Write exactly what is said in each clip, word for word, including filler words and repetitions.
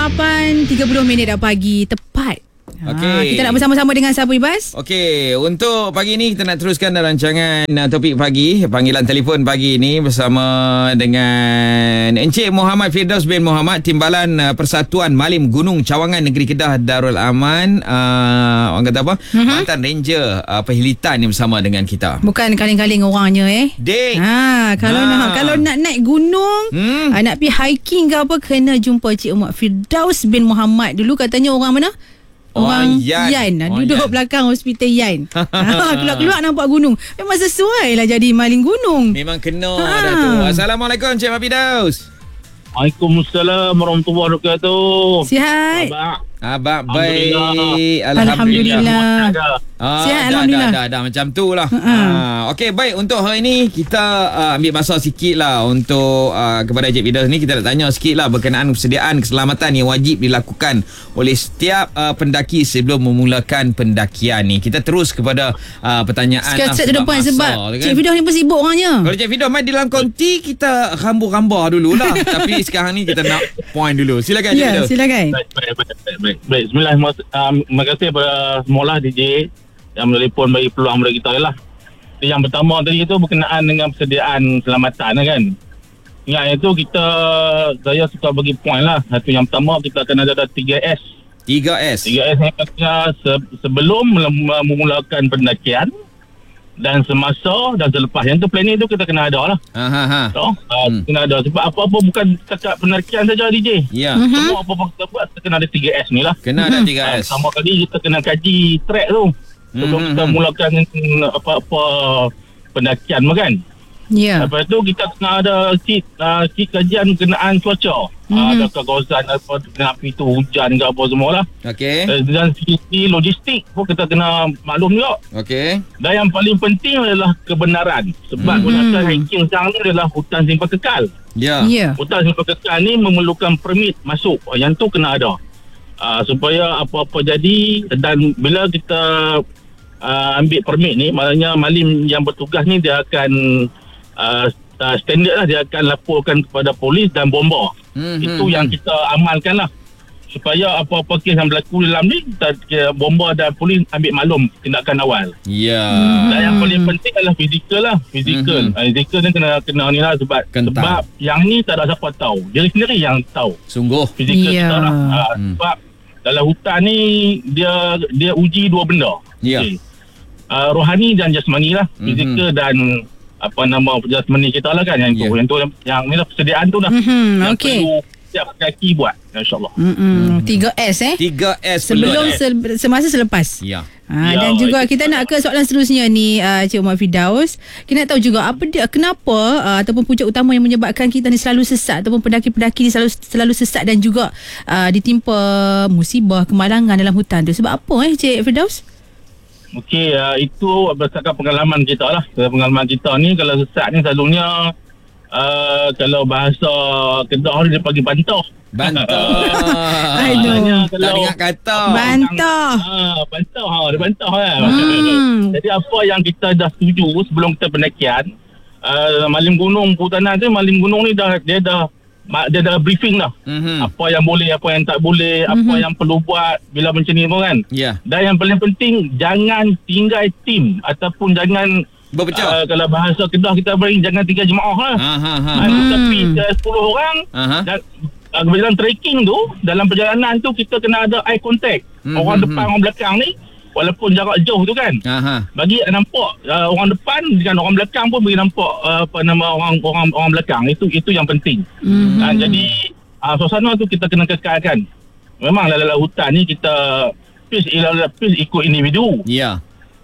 lapan tiga puluh minit dah pagi. Tepat. Okey. Ha, kita nak bersama-sama dengan siapa, Ibas? Okey, untuk pagi ni kita nak teruskan dalam rancangan uh, topik pagi, panggilan telefon pagi ni bersama dengan Encik Muhammad Firdaus bin Muhammad, Timbalan uh, Persatuan Malim Gunung Cawangan Negeri Kedah Darul Aman. Uh, orang kata apa? Uh-huh. Mantan Ranger uh, Perhilitan ni bersama dengan kita. Bukan kaling-kaling orangnya eh. Dek. Ha, kalau ha. nak kalau nak naik gunung, hmm. uh, nak pergi hiking ke apa, kena jumpa Encik Muhammad Firdaus bin Muhammad. Dulu katanya orang mana? Orang Yan, Yan. Orang duduk Yan. belakang hospital Yan. ha, keluar-keluar nampak gunung. Memang sesuai lah jadi maling gunung. Memang kena ha. dah tu. Assalamualaikum Encik Firdaus. Waalaikumsalam warahmatullahi wabarakatuh. Sihat? Abang. Abang baik. Alhamdulillah. Alhamdulillah. Ah, Sihat, dah, Alhamdulillah. Dah, dah, dah, macam tu lah. Ha-ha. Ah, Okey, baik. Untuk hari ni, kita uh, ambil masa sikit lah untuk uh, kepada Encik Firdaus ni. Kita nak tanya sikit lah berkenaan persediaan keselamatan yang wajib dilakukan oleh setiap uh, pendaki sebelum memulakan pendakian ni. Kita terus kepada uh, pertanyaan Sekarang lah, ke depan sebab kan? Cik Firdaus ni pun sibuk orangnya. Kalau Encik Firdaus main di dalam konti, kita rambu-rambar dululah. Tapi sekarang ni kita nak point dulu. Silakan Encik Ya, Firdaus. silakan. Baik, baik, baik, baik, baik. baik. Bismillah. Um, terima kasih kepada semua D J yang menelpon bagi peluang kepada kita lah. Yang pertama tadi itu berkenaan dengan persediaan keselamatan kan. Ingat itu kita, saya suka bagi point lah. Satu yang pertama kita akan ada tiga S. tiga S. tiga S yang kata se- sebelum memulakan pendakian dan semasa dan selepas. Yang tu planning tu kita kena ada lah. Ha ha ha. So, uh, Hmm. kena ada. Sebab apa-apa bukan setakat pendakian saja D J. Ya. Mhm. Semua apa-apa kita buat kita kena ada tiga S ni lah. Kena ada tiga Ah, S. sama kali kita kena kaji track tu sebelum Mhm. kita mulakan apa-apa pendakian kan. Ya. Lepas tu kita kena ada kit, uh, kit kajian kenaan cuaca. Mhm. Uh, adakah kawasan apa kena api tu hujan ke apa semua lah. Okey. Uh, dan sisi logistik pun kita kena maklum juga. Okey. Dan yang paling penting adalah kebenaran. Sebab Mhm. hutan hiking sekarang ni adalah hutan simpan kekal. Ya. Ya. Hutan simpan kekal ni memerlukan permit masuk. Yang tu kena ada. Uh, supaya apa-apa jadi, dan bila kita uh, ambil permit ni, maknanya malim yang bertugas ni dia akan uh, uh, standard lah, dia akan laporkan kepada polis dan bomba. Hmm, Itu hmm, yang hmm. kita amalkan lah. Supaya apa-apa kes yang berlaku dalam ni, kita, kita bomba dan polis ambil maklum tindakan awal. Ya. Dan yang paling penting adalah fizikal lah. Fizikal. Mhm. Uh, fizikal ni kena kena ni lah sebab Kentang. sebab yang ni tak ada siapa tahu. Dia sendiri yang tahu. Sungguh. Fizikal Ya. kita lah. Uh, Hmm. Sebab dalam hutan ni dia dia uji dua benda. Ya. Okay. Uh, rohani dan jasmani lah. Mhm. Fizikal dan apa nama jasmani kita lah kan. Yang tu. Ya. Yang tu yang, yang ni lah persediaan tu lah. Mhm. Yang Okey. perlu setiap kaki buat. InsyaAllah. Mm-mm. tiga S eh. tiga S Sebelum perlu ada. se- semasa selepas. Ya. Ha, Ya, dan juga itu kita nak ke soalan seterusnya ni, uh, Cik Umar Firdaus. Kita nak tahu juga apa dia, kenapa uh, ataupun punca utama yang menyebabkan kita ni selalu sesat ataupun pendaki-pendaki ni selalu selalu sesat dan juga uh, ditimpa musibah kemalangan dalam hutan tu. Sebab apa eh Cik Firdaus? Okey, uh, itu berdasarkan pengalaman kita lah. Pengalaman kita ni kalau sesat ni selalunya uh, kalau bahasa Kedah ni dia panggil bantah. Bantah. Aduh. Tak dengar kata. Bantah. Ha, bantah ha, dia bantah kan. Hmm. Jadi apa yang kita dah setuju sebelum kita pendakian, uh, malim gunung Perhutanan tu, malim gunung ni dah dia dah ma- dia dah briefing dah. Mhm. Apa yang boleh, apa yang tak boleh, apa Mhm. yang perlu buat bila macam ni pun kan. Ya. Dan yang paling penting, jangan tinggal tim ataupun jangan Berpecah. uh, kalau bahasa Kedah kita beri jangan tinggal jemaah lah. Ha ha ha. Hmm. Hmm. Tapi uh, sepuluh orang Aha. dan uh, dalam trekking tu, dalam perjalanan tu kita kena ada eye contact. Hmm, Orang hmm, depan, hmm. orang belakang ni walaupun jarak jauh tu kan. Aha. Bagi nampak uh, orang depan dengan orang belakang pun bagi nampak uh, apa nama orang orang orang belakang. Itu itu yang penting. Mhm. Uh, jadi uh, suasana tu kita kena kekalkan. Memang dalam hutan ni kita peace, peace ikut individu. Ya.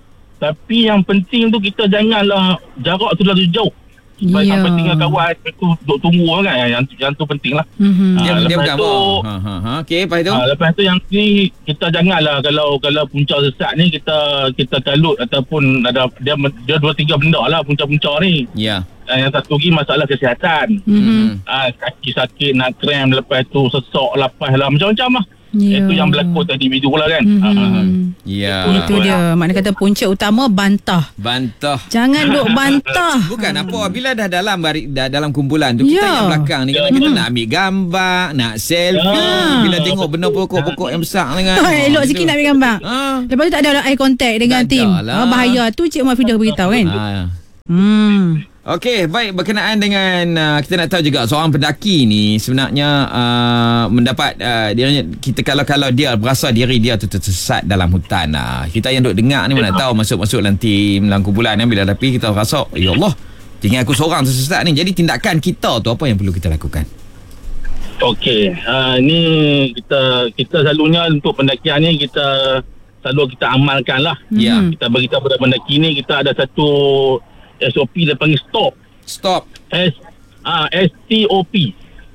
Tapi yang penting tu kita janganlah jarak tu terlalu jauh. Supaya Ya. sampai tinggal kawan tu duduk tunggu kan. Yang yang tu penting lah. Mhm. Ah, Dia dia lepas bukan tu- apa. Ha ha ha. Okey, lepas tu. Ha, lepas tu yang ni kita janganlah kalau kalau puncak sesat ni kita kita kalut ataupun ada dia dia dua tiga benda lah puncak-puncak ni. Ya. Uh, yang satu lagi masalah kesihatan. Mhm. Ah, kaki sakit, nak krem, lepas tu sesak, lapas lah, macam-macam lah. Ya. Itu yang berlaku tadi video lah kan. Mhm. Uh, Ya. Itu dia. Makna kata punca utama bantah. Bantah. Jangan duk bantah. Bukan apa, bila dah dalam bari, dah dalam kumpulan tu, kita Ya. yang belakang ni Ya. kadang kita nak ambil gambar, nak selfie. Ya. Bila tengok benda pokok-pokok yang besar dengan Ha, elok sikit nak ambil gambar. Ha. Lepas tu tak ada eye contact dengan Tak tim. ada lah. Ha, bahaya tu Cik Umar Fidah beritahu kan. Ha. Hmm. Okey, baik, berkenaan dengan uh, kita nak tahu juga seorang pendaki ni sebenarnya uh, mendapat uh, dia kita kalau-kalau dia berasa diri dia tu tersesat dalam hutan. Uh, kita yang duk dengar ni mana tahu masuk-masuk dalam tim dalam kumpulan ni, bila tapi kita rasa ya Allah, tinggal aku seorang tersesat ni. Jadi tindakan kita tu apa yang perlu kita lakukan? Okey, uh, ni kita kita selalunya untuk pendakian ni kita selalu kita amalkan lah. Ya. Kita beritahu kepada pendaki ni kita ada satu S O P dia panggil stop. Stop. S ah S T O P.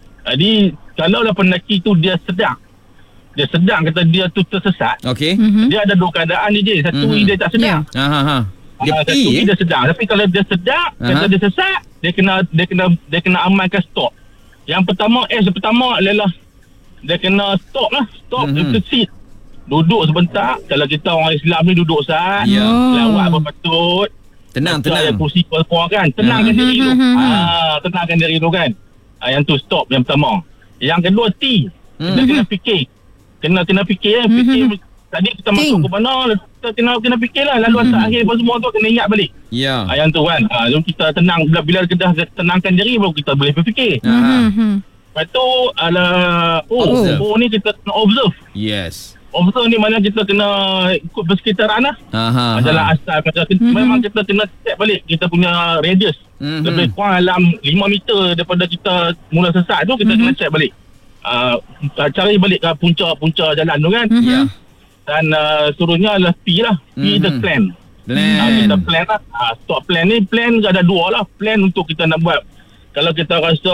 Jadi kalau lah pendaki tu dia sedang dia sedang kata dia tu tersesat, Okey. Mhm. dia ada dua keadaan ni je. Satu Mhm. dia tak sedang. Ha ha ha. Dia Ah, pi satu eh? dia sedang. Tapi kalau dia sedang, Aha. kata dia sesat, dia kena dia kena dia kena amalkan stop. Yang pertama S pertama adalah dia kena stop lah. Stop Mhm. itu sit. Duduk sebentar. Kalau kita orang Islam ni duduk sat, Ya. lawak apa patut. Tenang, Baca tenang. ayat kursi kuat-kuat kan. Tenangkan Hmm. diri tu. Hmm. Ah, tenangkan diri tu kan. Ah, yang tu stop yang pertama. Yang kedua T. Kita Hmm. kena fikir. Kena kena fikir eh. Fikir tadi kita Think. masuk ke mana, kita kena kena fikir lah. Lalu asal akhir apa semua tu kena ingat balik. Ya. Ah, yang tu kan. Ah, so kita tenang bila bila kita dah tenangkan diri baru kita boleh berfikir. Ha. Mhm. Lepas tu ala oh, Observe. oh ni kita kena observe. Yes. Observe ni mana kita kena ikut persekitaran lah. Ha ha. Adalah asal macam Mhm. memang kita kena check balik kita punya radius. Mhm. Lebih kurang dalam lima meter daripada kita mula sesat tu kita Mhm. kena check balik. Uh, cari balik ke punca-punca jalan tu kan. Mhm. Ya. Dan uh, suruhnya adalah P lah. P Mhm. the plan. Plan. Uh, kita plan lah. Uh, stop plan ni plan ada dua lah. Plan untuk kita nak buat. Kalau kita rasa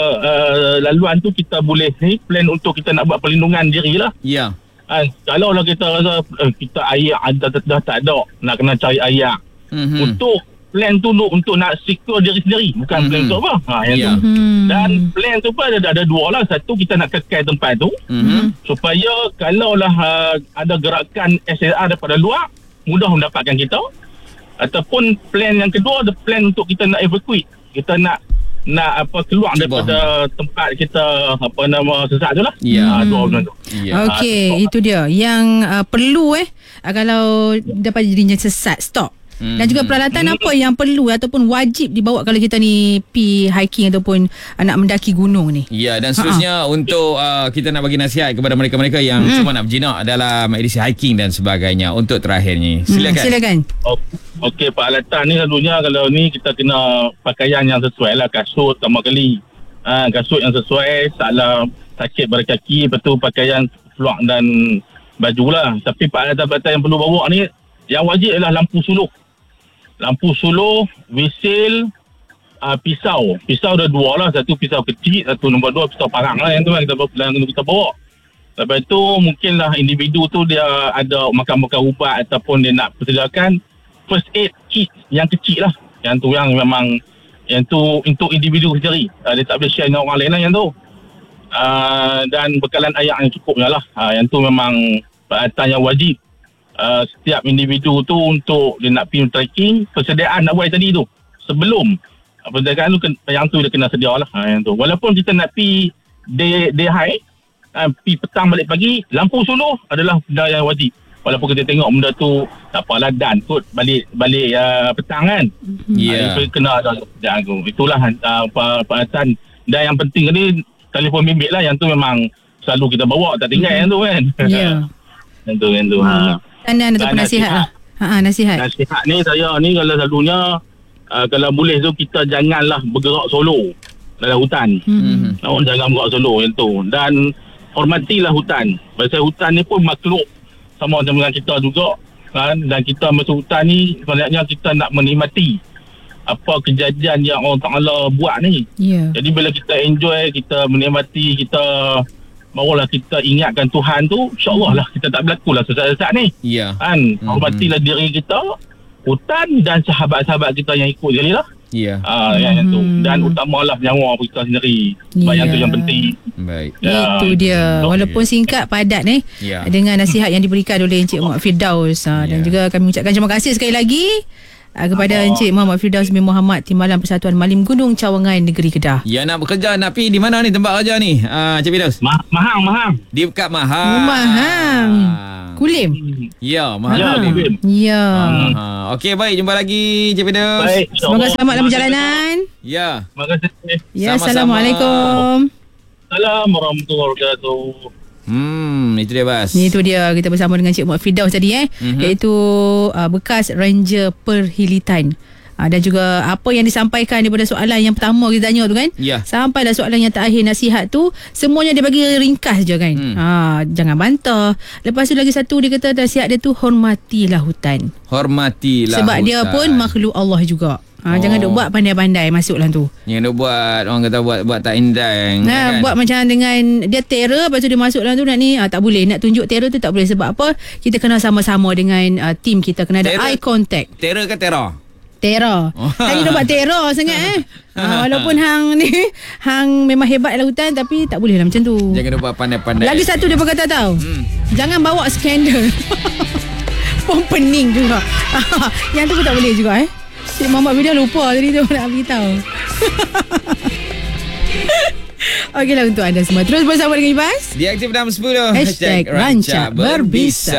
uh, laluan tu kita boleh ni plan untuk kita nak buat perlindungan diri lah. Ya. Uh, kalau lah kita rasa uh, kita air ada dah tak ada nak kena cari air. Mhm. Untuk plan tu untuk, untuk nak secure diri sendiri. Bukan Mhm. plan untuk apa. Ha, yang Ya. tu. Hmm. Dan plan tu pun ada, ada dua lah. Satu kita nak kekal tempat tu. Mhm. Supaya kalaulah uh, ada gerakan S L R daripada luar, mudah mendapatkan kita. Ataupun plan yang kedua, ada plan untuk kita nak evacuate. Kita nak nak apa keluar daripada tempat kita apa nama sesat tu lah. Ya. Ha, dua benda tu. Ya. Okey, Ah, itu dia. Yang uh, perlu eh uh, kalau dapat dirinya sesat, stop. Hmm. Dan juga peralatan apa yang perlu ataupun wajib dibawa kalau kita ni pi hiking ataupun uh, nak mendaki gunung ni. Ya, dan seterusnya untuk uh, kita nak bagi nasihat kepada mereka-mereka yang Hmm. cuma nak berjinak dalam edisi hiking dan sebagainya untuk terakhir ni. Silakan. Hmm, silakan. Oh, Okey, peralatan ni selalunya kalau ni kita kena pakaian yang sesuai lah. Kasut pertama kali. Ha, kasut yang sesuai, taklah sakit pada kaki. Lepas tu pakaian fluak dan baju lah. Tapi peralatan-peralatan yang perlu bawa ni, yang wajib adalah lampu suluh. Lampu suluh, wisil, uh, pisau. Pisau ada dua lah. Satu pisau kecil, satu nombor dua pisau parang lah yang tu kan kita, yang kita bawa. Lepas tu mungkinlah individu tu dia ada makan-makan ubat ataupun dia nak persediakan first aid kit yang kecil lah. Yang tu yang memang yang tu untuk individu sendiri. Uh, dia tak boleh share dengan orang lain lah yang tu. Uh, dan bekalan air yang cukupnya lah. Uh, yang tu memang peralatan yang wajib. Uh, setiap individu tu untuk dia nak pergi trekking, persediaan nak buat tadi tu. Sebelum uh, persediaan tu, yang tu dia kena sedia lah. Uh, yang tu. Walaupun kita nak pergi day, day high, uh, pergi petang balik pagi, lampu suluh adalah benda yang wajib. Walaupun kita tengok benda tu tak apalah dan kot balik balik uh, petang kan. Ya. Uh, kena ada jangan tu. Itulah uh, peralatan. Dan yang penting ni telefon bimbit lah, yang tu memang selalu kita bawa, tak tinggal yang tu kan. Ya. yang tu yang tu. Ha. Tanda ataupun Dan nasihat lah. nasihat. Ha, ha, nasihat. Nasihat ni saya ni kalau selalunya uh, kalau boleh tu kita janganlah bergerak solo dalam hutan. Hmm. Mhm. Awak jangan bergerak solo yang tu. Dan hormatilah hutan. Pasal hutan ni pun makhluk sama dengan kita juga kan. Dan kita masuk hutan ni sebenarnya kita nak menikmati apa kejadian yang Allah Ta'ala buat ni. Ya. Jadi bila kita enjoy, kita menikmati, kita barulah kita ingatkan Tuhan tu, insyaAllah lah kita tak berlaku lah sesat-sesat ni. Ya. Kan, Mhm. hormatilah diri kita, hutan dan sahabat-sahabat kita yang ikut je ni lah. Ya. Ah, yang, yang tu. Dan utamalah nyawa kita sendiri. Sebab Ya. yang tu yang penting. Baik. Ya, Itu dia. Walaupun singkat padat eh Ya. dengan nasihat yang diberikan oleh Encik Muhammad Firdaus. Ha, dan Ya. juga kami ucapkan terima kasih sekali lagi uh, kepada Oh. Encik Muhammad Firdaus bin Muhammad Timbalan Persatuan Malim Gunung Cawangan Negeri Kedah. Ya, nak bekerja nak pergi di mana ni tempat kerja ni? Ah, Encik Firdaus. Ma- mahang, mahang. Di dekat Mahang. Mahang. Kulim. Ya, Mahang. Ya, Kulim. Kulim. Ya. Ha, okey, baik, jumpa lagi Encik Firdaus. Baik. Semoga selamat dalam perjalanan. Ya. Terima kasih. Ya, Sama-sama. Assalamualaikum. Assalamualaikum warahmatullahi wabarakatuh. Hmm, itu dia Bas. Ni tu dia kita bersama dengan Encik Muhammad Firdaus tadi eh Mhm. iaitu uh, bekas Ranger Perhilitan. Uh, dan juga apa yang disampaikan daripada soalan yang pertama kita tanya tu kan. Ya. Sampailah soalan yang terakhir nasihat tu semuanya dia bagi ringkas je kan. Hmm. Ha, jangan bantah. Lepas tu lagi satu dia kata nasihat dia tu hormatilah hutan. Hormatilah Sebab dia hutan. pun makhluk Allah juga. Ha, Oh. jangan duk buat pandai-pandai masuk dalam tu. Yang dia buat, orang kata buat buat tak indang. Nah, buat macam dengan dia terror lepas tu dia masuk dalam tu nak ni ah, tak boleh nak tunjuk terror tu tak boleh sebab apa kita kena sama-sama dengan uh, team kita kena ada Terror- eye contact. Terror ke terror? Terror. Oh. Hang ni dah buat terror sangat eh. Ha, walaupun hang ni hang memang hebat dalam hutan tapi tak boleh lah macam tu. Jangan dia buat pandai-pandai. Lagi satu dia berkata tahu. Hmm. Jangan bawa skandal. Pun pening juga. Yang tu pun tak boleh juga eh. Cik Muhammad Bida lupa tadi tu nak beritahu. Okeylah untuk anda semua. Terus bersama dengan Ibas. Di Aktif enam sepuluh. Hashtag Rancak Berbisa.